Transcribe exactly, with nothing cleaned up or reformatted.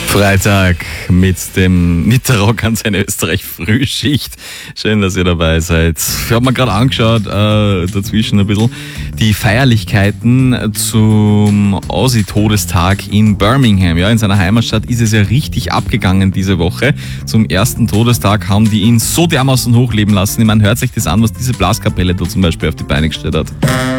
Freitag mit dem Nitterrock an seine Österreich-Frühschicht. Schön, dass ihr dabei seid. Ich habe mir gerade angeschaut, äh, dazwischen ein bisschen, die Feierlichkeiten zum Aussie-Todestag in Birmingham. Ja, in seiner Heimatstadt ist es ja richtig abgegangen diese Woche. Zum ersten Todestag haben die ihn so dermaßen hochleben lassen. Ich meine, hört sich das an, was diese Blaskapelle da zum Beispiel auf die Beine gestellt hat.